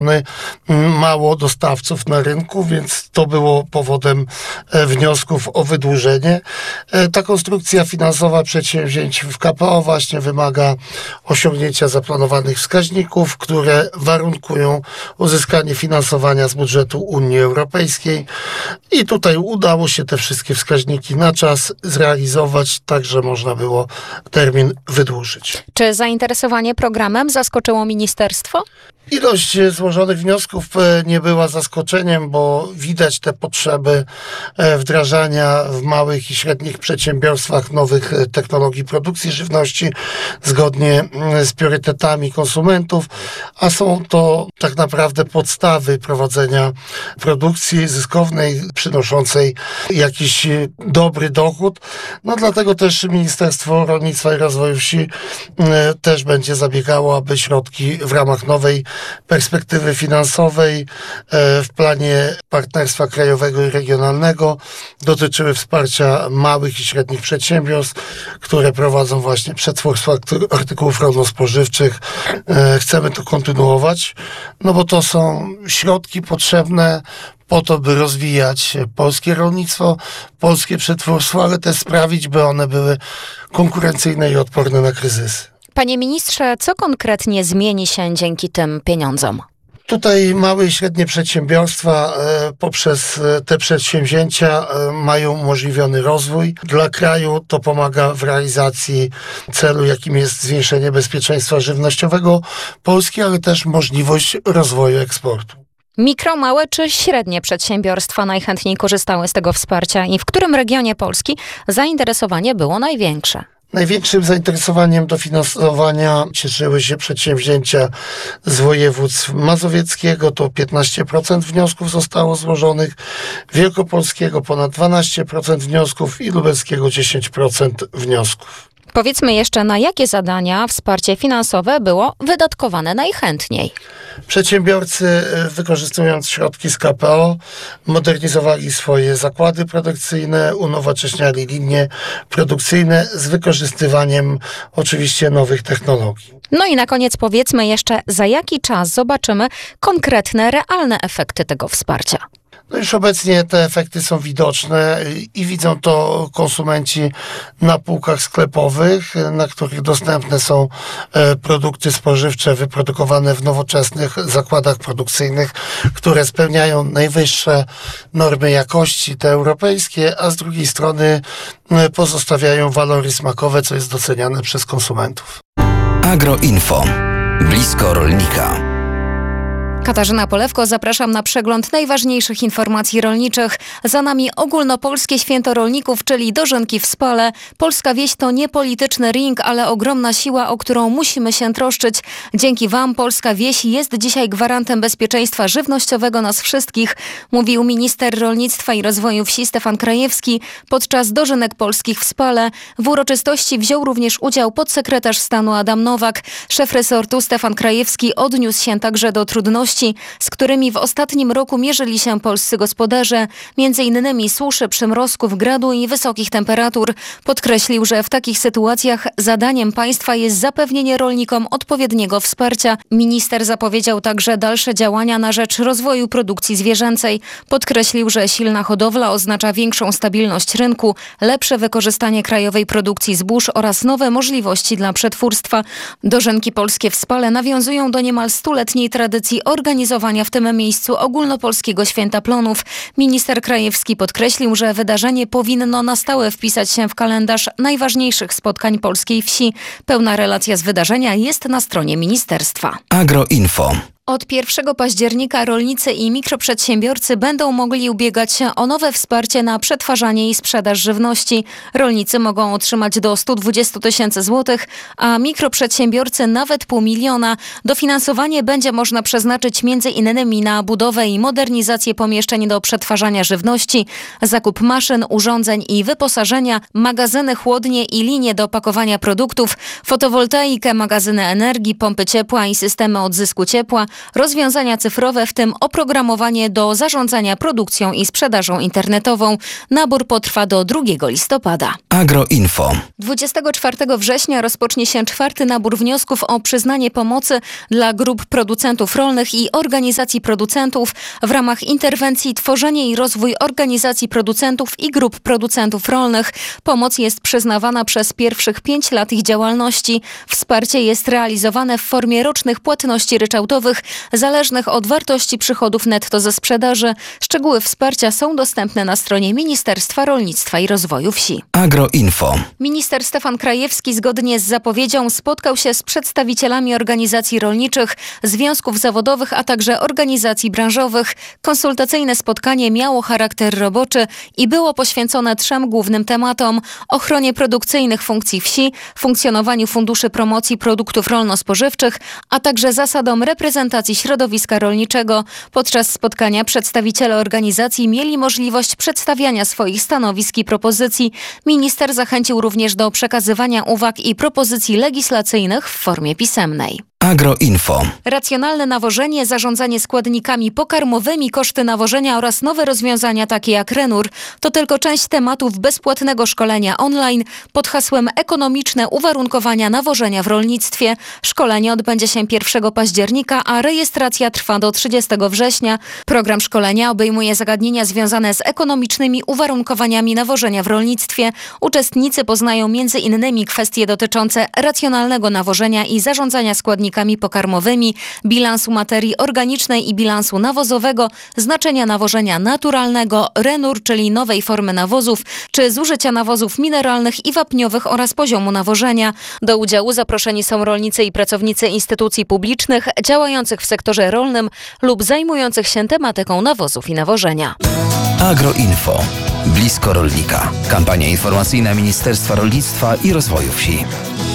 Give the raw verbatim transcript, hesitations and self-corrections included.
mało dostawców na rynku, więc to było powodem wniosków o wydłużenie. Ta konstrukcja finansowa przedsięwzięć w K P O właśnie wymaga osiągnięcia zaplanowanych wskaźników, które warunkują uzyskanie finansowania z budżetu Unii Europejskiej i tutaj udało się te wszystkie wskaźniki na czas zrealizować, tak że można było termin wydłużyć. Czy zainteresowanie programem zaskoczyło ministerstwo? Ilość złożonych wniosków nie była zaskoczeniem, bo widać te potrzeby wdrażania w małych i średnich przedsiębiorstwach nowych technologii produkcji żywności zgodnie z priorytetami konsumentów, a są to tak naprawdę podstawy prowadzenia produkcji zyskownej, przynoszącej jakiś dobry dochód. No dlatego też Ministerstwo Rolnictwa i Rozwoju Wsi też będzie zabiegało, aby środki w ramach nowej perspektywy finansowej w planie partnerstwa krajowego i regionalnego dotyczyły wsparcia małych i średnich przedsiębiorstw, które prowadzą właśnie przetwórstwo artykułów rolno-spożywczych. Chcemy to kontynuować, no bo to są środki potrzebne po to, by rozwijać polskie rolnictwo, polskie przetwórstwo, ale też sprawić, by one były konkurencyjne i odporne na kryzysy. Panie ministrze, co konkretnie zmieni się dzięki tym pieniądzom? Tutaj małe i średnie przedsiębiorstwa e, poprzez e, te przedsięwzięcia e, mają umożliwiony rozwój. Dla kraju to pomaga w realizacji celu, jakim jest zwiększenie bezpieczeństwa żywnościowego Polski, ale też możliwość rozwoju eksportu. Mikro, małe czy średnie przedsiębiorstwa najchętniej korzystały z tego wsparcia i w którym regionie Polski zainteresowanie było największe? Największym zainteresowaniem dofinansowania cieszyły się przedsięwzięcia z województw mazowieckiego, to piętnaście procent wniosków zostało złożonych, wielkopolskiego ponad dwanaście procent wniosków i lubelskiego dziesięć procent wniosków. Powiedzmy jeszcze, na jakie zadania wsparcie finansowe było wydatkowane najchętniej? Przedsiębiorcy, wykorzystując środki z K P O, modernizowali swoje zakłady produkcyjne, unowocześniali linie produkcyjne z wykorzystywaniem oczywiście nowych technologii. No i na koniec powiedzmy jeszcze, za jaki czas zobaczymy konkretne, realne efekty tego wsparcia? No już obecnie te efekty są widoczne i widzą to konsumenci na półkach sklepowych, na których dostępne są produkty spożywcze wyprodukowane w nowoczesnych zakładach produkcyjnych, które spełniają najwyższe normy jakości, te europejskie, a z drugiej strony pozostawiają walory smakowe, co jest doceniane przez konsumentów. Agroinfo. Blisko rolnika. Katarzyna Polewko, zapraszam na przegląd najważniejszych informacji rolniczych. Za nami ogólnopolskie święto rolników, czyli dożynki w Spale. Polska wieś to nie polityczny ring, ale ogromna siła, o którą musimy się troszczyć. Dzięki Wam polska wieś jest dzisiaj gwarantem bezpieczeństwa żywnościowego nas wszystkich, mówił minister rolnictwa i rozwoju wsi Stefan Krajewski podczas dożynek polskich w Spale. W uroczystości wziął również udział podsekretarz stanu Adam Nowak. Szef resortu Stefan Krajewski odniósł się także do trudności, z którymi w ostatnim roku mierzyli się polscy gospodarze, między innymi suszy, przymrozków, gradu i wysokich temperatur. Podkreślił, że w takich sytuacjach zadaniem państwa jest zapewnienie rolnikom odpowiedniego wsparcia. Minister zapowiedział także dalsze działania na rzecz rozwoju produkcji zwierzęcej. Podkreślił, że silna hodowla oznacza większą stabilność rynku, lepsze wykorzystanie krajowej produkcji zbóż oraz nowe możliwości dla przetwórstwa. Dożynki polskie w Spale nawiązują do niemal stuletniej tradycji organizowania w tym miejscu ogólnopolskiego Święta Plonów. Minister Krajewski podkreślił, że wydarzenie powinno na stałe wpisać się w kalendarz najważniejszych spotkań polskiej wsi. Pełna relacja z wydarzenia jest na stronie ministerstwa. Agroinfo. Od pierwszego października rolnicy i mikroprzedsiębiorcy będą mogli ubiegać się o nowe wsparcie na przetwarzanie i sprzedaż żywności. Rolnicy mogą otrzymać do stu dwudziestu tysięcy złotych, a mikroprzedsiębiorcy nawet pół miliona. Dofinansowanie będzie można przeznaczyć między innymi na budowę i modernizację pomieszczeń do przetwarzania żywności, zakup maszyn, urządzeń i wyposażenia, magazyny, chłodnie i linie do pakowania produktów, fotowoltaikę, magazyny energii, pompy ciepła i systemy odzysku ciepła, rozwiązania cyfrowe, w tym oprogramowanie do zarządzania produkcją i sprzedażą internetową. Nabór potrwa do drugiego listopada. Agroinfo. dwudziestego czwartego września rozpocznie się czwarty nabór wniosków o przyznanie pomocy dla grup producentów rolnych i organizacji producentów w ramach interwencji Tworzenie i rozwój organizacji producentów i grup producentów rolnych. Pomoc jest przyznawana przez pierwszych pięć lat ich działalności. Wsparcie jest realizowane w formie rocznych płatności ryczałtowych zależnych od wartości przychodów netto ze sprzedaży. Szczegóły wsparcia są dostępne na stronie Ministerstwa Rolnictwa i Rozwoju Wsi. Agroinfo. Minister Stefan Krajewski zgodnie z zapowiedzią spotkał się z przedstawicielami organizacji rolniczych, związków zawodowych, a także organizacji branżowych. Konsultacyjne spotkanie miało charakter roboczy i było poświęcone trzem głównym tematom: ochronie produkcyjnych funkcji wsi, funkcjonowaniu funduszy promocji produktów rolno-spożywczych, a także zasadom reprezentacji środowiska rolniczego. Podczas spotkania przedstawiciele organizacji mieli możliwość przedstawiania swoich stanowisk i propozycji. Minister zachęcił również do przekazywania uwag i propozycji legislacyjnych w formie pisemnej. Agroinfo. Racjonalne nawożenie, zarządzanie składnikami pokarmowymi, koszty nawożenia oraz nowe rozwiązania takie jak Renur to tylko część tematów bezpłatnego szkolenia online pod hasłem Ekonomiczne uwarunkowania nawożenia w rolnictwie. Szkolenie odbędzie się pierwszego października, a rejestracja trwa do trzydziestego września. Program szkolenia obejmuje zagadnienia związane z ekonomicznymi uwarunkowaniami nawożenia w rolnictwie. Uczestnicy poznają między innymi kwestie dotyczące racjonalnego nawożenia i zarządzania składnikami pokarmowymi, bilansu materii organicznej i bilansu nawozowego, znaczenia nawożenia naturalnego, Renur, czyli nowej formy nawozów, czy zużycia nawozów mineralnych i wapniowych oraz poziomu nawożenia. Do udziału zaproszeni są rolnicy i pracownicy instytucji publicznych działających w sektorze rolnym lub zajmujących się tematyką nawozów i nawożenia. Agroinfo. Blisko rolnika. Kampania informacyjna Ministerstwa Rolnictwa i Rozwoju Wsi.